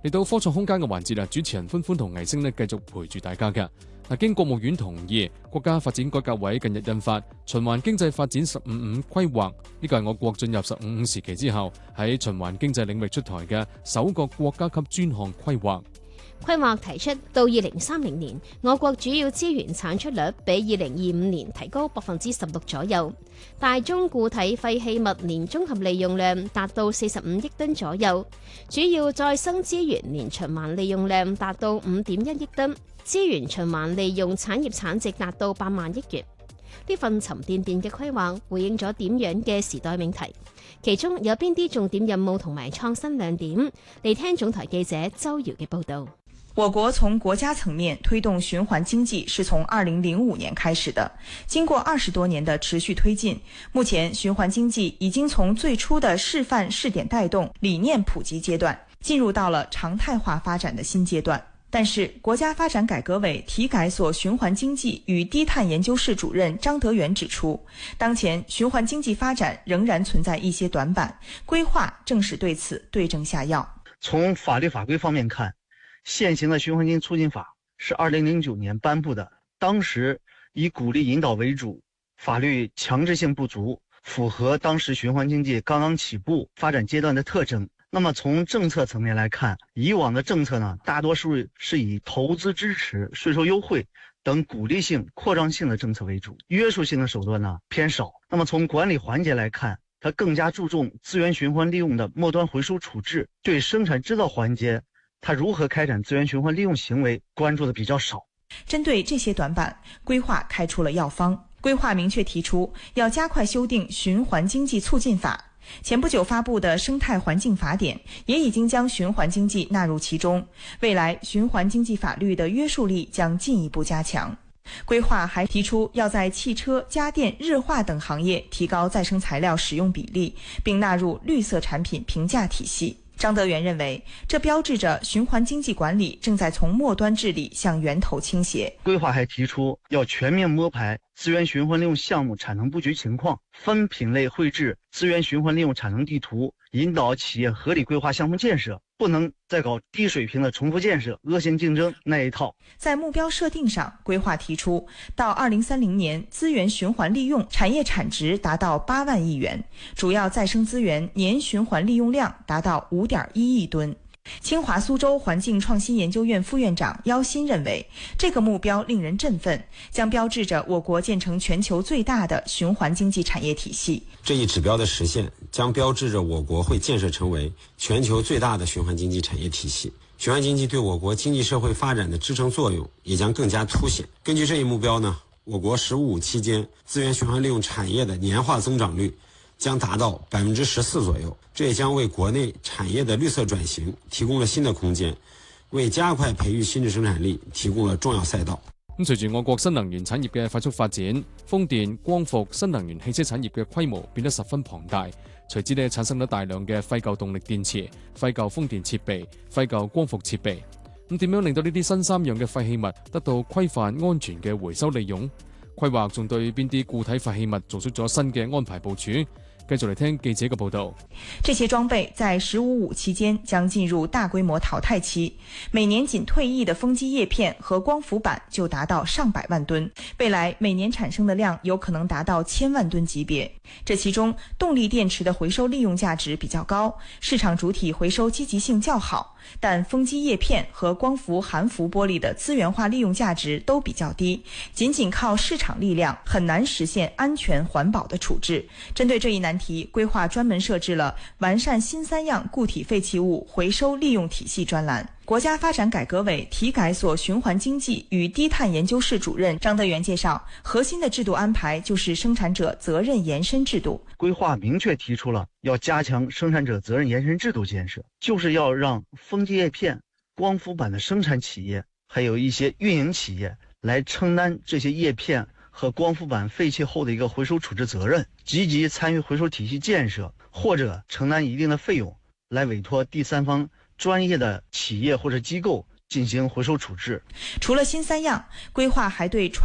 嚟到科創空間嘅環節主持人歡歡同藝星繼續陪住大家嘅。經國務院同意，國家發展改革委近日印發《循環經濟發展15-5》規劃，呢個係我國進入15-5時期之後喺循環經濟領域出台嘅首個國家級專項規劃。 規劃提出，到2030年，我國主要資源產出率比2025年提高16%左右，大宗固體廢棄物年綜合利用量達到45億噸左右，主要再生資源年循環利用量達到5.1億噸，資源循環利用產業產值達到8萬億元。呢份沉甸甸嘅規劃回應咗點樣嘅時代命題？其中有邊啲重點任務同埋創新亮點？嚟聽總台記者周瑤嘅報導。 我國從國家層面推動循環經濟是從2005年開始的，經過20多年的持續推進，目前循環經濟已經從最初的示範試點帶動、理念普及階段，進入到了常態化發展的新階段。但是，國家發展改革委體改所循環經濟與低碳研究室主任張德元指出，當前循環經濟發展仍然存在一些短板，規劃正是對此對症下藥。 從法律法規方面看，現行的循環經濟促進法是2009年頒布的，當時以鼓勵引導為主，法律強制性不足，符合當時循環經濟剛剛起步發展階段的特徵。那麼從政策層面來看，以往的政策呢，大多數是以投資支持、稅收優惠等鼓勵性、擴張性的政策為主，約束性的手段呢偏少。那麼從管理環節來看，它更加注重資源循環利用的末端回收處置，對生產製造環節它如何開展資源循環利用行為關注的比較少。 針對這些短板，規劃開出了藥方。規劃明確提出要加快修訂循環經濟促進法。前不久發布的生態環境法典也已經將循環經濟納入其中，未來循環經濟法律的約束力將進一步加強。規劃還提出要在汽車、家電、日化等行業提高再生材料使用比例，並納入綠色產品評價體系。張德元認為，這標誌着循環經濟管理正在從末端治理向源頭傾斜。 規劃還提出要全面摸排資源循環利用項目產能佈局情況，分品類繪製資源循環利用產能地圖，引導企業合理規劃項目建設，不能再搞低水平的重複建設、惡性競爭那一套。 在目標設定上，規劃提出到2030年，資源循環利用產業產值達到8萬億元，主要再生資源年循環利用量達到5.1億噸。清華蘇州環境創新研究院副院長姚鑫認為，這個目標令人振奮，將標誌着我國建成全球最大的循環經濟產業體系。 這一指標的實現，將標誌着我國會建設成為全球最大的循環經濟產業體系。循環經濟對我國經濟社會發展的支撐作用也將更加凸顯。根據這一目標呢，我國15-5期間資源循環利用產業的年化增長率將達到14%左右，這也將為國內產業的綠色轉型提供了新的空間，為加快培育新質生產力提供了重要賽道。 隨住我國新能源產業嘅快速發展，風電、光伏、新能源汽車產業嘅規模變得十分龐大，隨之產生咗大量嘅廢舊動力電池、廢舊風電設備、廢舊光伏設備。點樣令到呢啲新三樣嘅廢棄物得到規範安全嘅回收利用？規劃仲對邊啲固體廢棄物做出咗新嘅安排部署？繼續嚟聽記者嘅報道。 這些裝備在15-5期間將進入大規模淘汰期，每年僅退役的風機葉片和光伏板就達到上百萬噸，未來每年產生的量有可能達到1000萬噸級別。這其中，動力電池的回收利用價值比較高，市場主體回收積極性較好，但風機葉片和光伏含氟玻璃的資源化利用價值都比較低，僅靠市場力量很難實現安全環保的處置。針對這一難題，規劃專門設置了完善新3樣固體廢棄物回收利用體系專欄。國家發展改革委體改所循環經濟與低碳研究室主任張德元介紹，核心的制度安排就是生產者責任延伸制度。 規劃明確提出了要加強生產者責任延伸制度建設，就是要讓風機葉片、光伏板的生產企業，還有一些運營企業來承擔這些葉片和光伏板廢棄後的一個回收處置責任，積極參與回收體系建設，或者承擔一定的費用，來委託第三方專業的企業或者機構進行回收處置。 除了新3樣，規劃還對傳